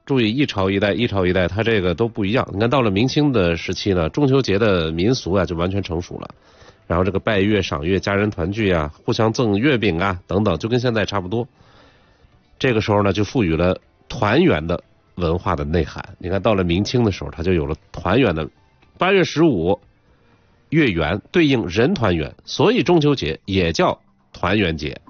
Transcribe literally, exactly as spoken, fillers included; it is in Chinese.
注意一朝一代，一朝一代，它这个都不一样。你看到了明清的时期呢，中秋节的民俗啊就完全成熟了，然后这个拜月、赏月、家人团聚啊，互相赠月饼啊等等，就跟现在差不多。这个时候呢，就赋予了团圆的文化的内涵。你看到了明清的时候，它就有了团圆的。八月十五月圆对应人团圆，所以中秋节也叫团圆节。